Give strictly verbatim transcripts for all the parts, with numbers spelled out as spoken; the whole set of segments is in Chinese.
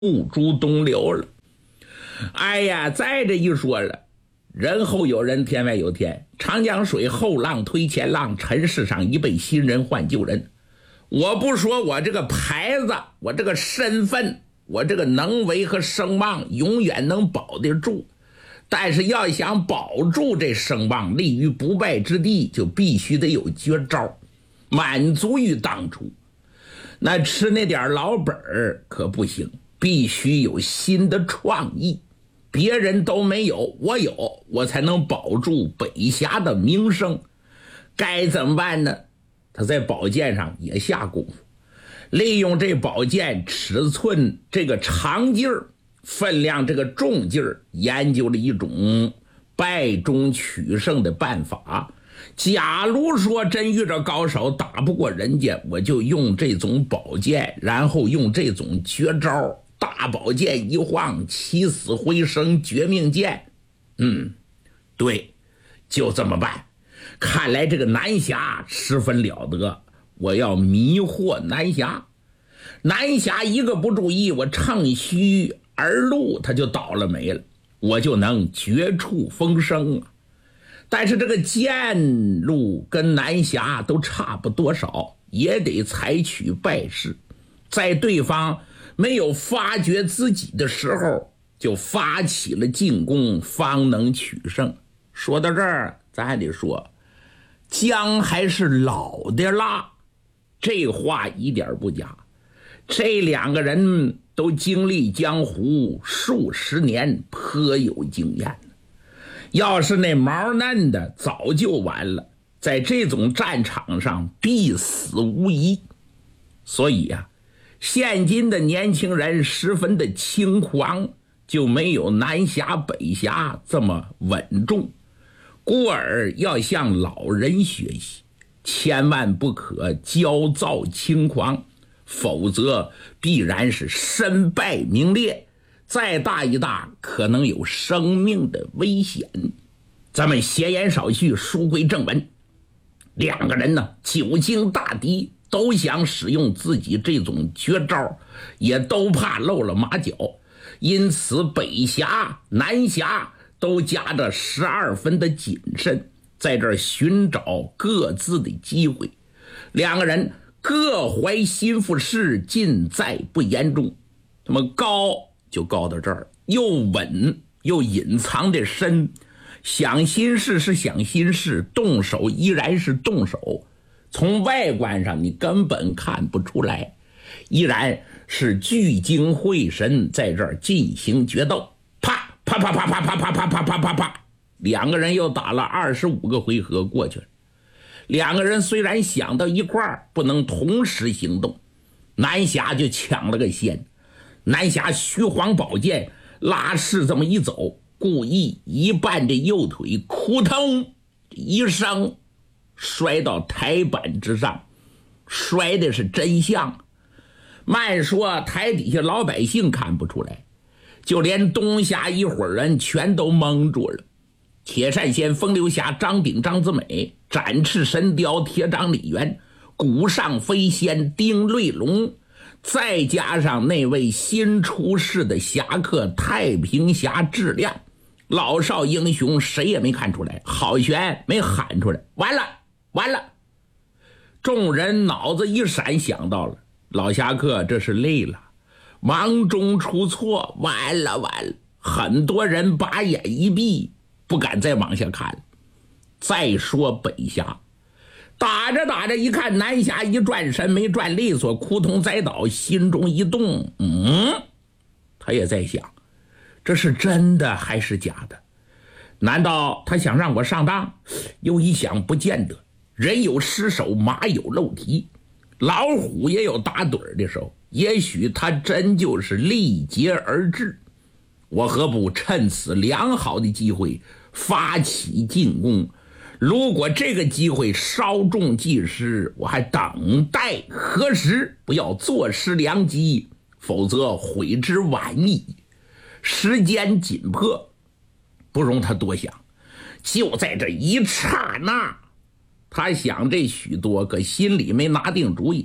付诸东流了。哎呀，再这一说了，人后有人，天外有天，长江水后浪推前浪，尘世上一辈新人换旧人。我不说我这个牌子，我这个身份，我这个能为和声望永远能保得住，但是要想保住这声望，立于不败之地，就必须得有绝招，满足于当初。那吃那点老本儿可不行，必须有新的创意，别人都没有，我有，我才能保住北峡的名声。该怎么办呢？他在宝剑上也下功夫，利用这宝剑尺寸这个长劲儿，分量这个重劲儿，研究了一种败中取胜的办法。假如说真遇着高手打不过人家，我就用这种宝剑，然后用这种绝招，大宝剑一晃，起死回生绝命剑。嗯，对，就这么办。看来这个南侠十分了得，我要迷惑南侠。南侠一个不注意，我乘虚而入，他就倒了霉了，我就能绝处逢生啊。但是这个剑路跟南侠都差不多少，也得采取败势，在对方没有发觉自己的时候，就发起了进攻，方能取胜。说到这儿，咱还得说，姜还是老的辣，这话一点不假。这两个人都经历江湖数十年，颇有经验。要是那毛嫩的早就完了，在这种战场上必死无疑。所以啊，现今的年轻人十分的轻狂，就没有南侠北侠这么稳重。故而要向老人学习，千万不可骄躁轻狂，否则必然是身败名裂，再大一大可能有生命的危险。咱们闲言少叙，书归正文。两个人呢，久经大敌，都想使用自己这种绝招，也都怕露了马脚，因此北峡南峡都夹着十二分的谨慎，在这儿寻找各自的机会。两个人各怀心腹事，尽在不言中。他们高就高到这儿，又稳又隐藏的深，想心事是想心事，动手依然是动手，从外观上你根本看不出来，依然是聚精会神在这儿进行决斗。啪啪啪啪啪啪啪啪啪啪啪啪，两个人又打了二十五个回合过去了。两个人虽然想到一块儿，不能同时行动，南侠就抢了个先。南侠虚晃宝剑，拉势这么一走，故意一绊这右腿，扑通一声摔到台板之上，摔的是真像。慢说台底下老百姓看不出来，就连东峡一伙人全都蒙住了。铁扇仙、风流侠、张炳、张子美、展翅神雕、铁掌李元、古上飞仙、丁瑞龙，再加上那位新出世的侠客太平侠质量，老少英雄谁也没看出来，好悬没喊出来，完了完了。众人脑子一闪，想到了老侠客这是累了，忙中出错，完了完了。很多人把眼一闭，不敢再往下看。再说北峡，打着打着一看南峡一转身没转利索，扑通栽倒，心中一动，嗯，他也在想，这是真的还是假的？难道他想让我上当？又一想，不见得，人有失手，马有漏蹄，老虎也有打盹的时候，也许他真就是力竭而至。我何不趁此良好的机会发起进攻？如果这个机会稍纵即逝，我还等待何时？不要坐失良机，否则悔之晚矣。时间紧迫，不容他多想。就在这一刹那，他想这许多，可心里没拿定主意。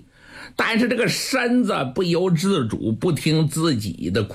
但是这个身子不由自主，不听自己的